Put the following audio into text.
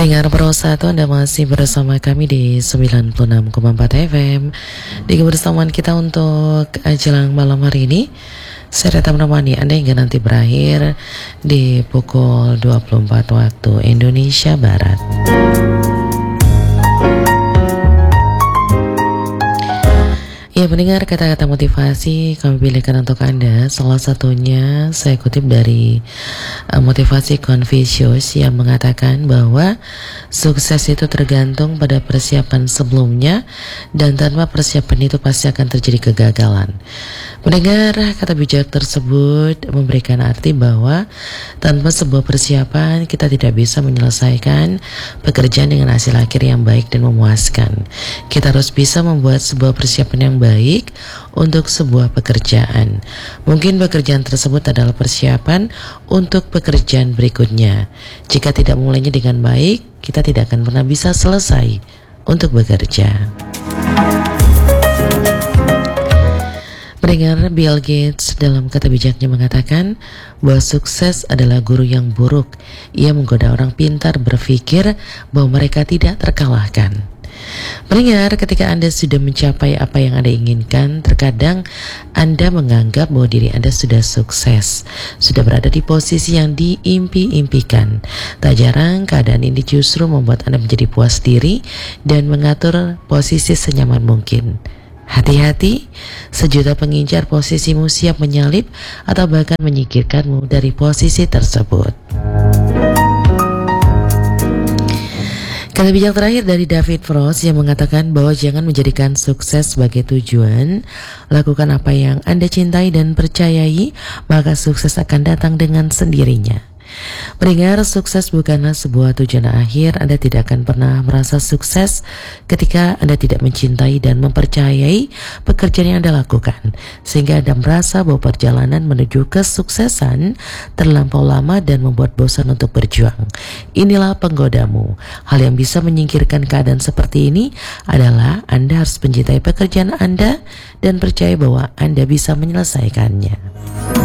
Pendengar Pro 1, Anda masih bersama kami di 96,4 FM. Di kebersamaan kita untuk jelang malam hari ini, saya datang menemani Anda hingga nanti berakhir di pukul 24 waktu Indonesia Barat. Ya, mendengar kata-kata motivasi kami pilihkan untuk Anda. Salah satunya saya kutip dari motivasi Confucius yang mengatakan bahwa sukses itu tergantung pada persiapan sebelumnya, dan tanpa persiapan itu pasti akan terjadi kegagalan. Mendengar kata bijak tersebut memberikan arti bahwa tanpa sebuah persiapan kita tidak bisa menyelesaikan pekerjaan dengan hasil akhir yang baik dan memuaskan. Kita harus bisa membuat sebuah persiapan yang baik untuk sebuah pekerjaan. Mungkin pekerjaan tersebut adalah persiapan untuk pekerjaan berikutnya. Jika tidak memulainya dengan baik, kita tidak akan pernah bisa selesai untuk bekerja. Pendengar, Bill Gates dalam kata bijaknya mengatakan bahwa sukses adalah guru yang buruk. Ia menggoda orang pintar berpikir bahwa mereka tidak terkalahkan. Pendengar, ketika Anda sudah mencapai apa yang Anda inginkan, terkadang Anda menganggap bahwa diri Anda sudah sukses, sudah berada di posisi yang diimpi-impikan. Tak jarang keadaan ini justru membuat Anda menjadi puas diri dan mengatur posisi senyaman mungkin. Hati-hati, sejuta pengincar posisimu siap menyalip atau bahkan menyingkirkanmu dari posisi tersebut. Kata bijak terakhir dari David Frost yang mengatakan bahwa jangan menjadikan sukses sebagai tujuan. Lakukan apa yang Anda cintai dan percayai, maka sukses akan datang dengan sendirinya. Mendengar, sukses bukanlah sebuah tujuan akhir. Anda tidak akan pernah merasa sukses ketika Anda tidak mencintai dan mempercayai pekerjaan yang Anda lakukan, sehingga Anda merasa bahwa perjalanan menuju kesuksesan terlampau lama dan membuat bosan untuk berjuang. Inilah penggodamu. Hal yang bisa menyingkirkan keadaan seperti ini adalah Anda harus mencintai pekerjaan Anda dan percaya bahwa Anda bisa menyelesaikannya.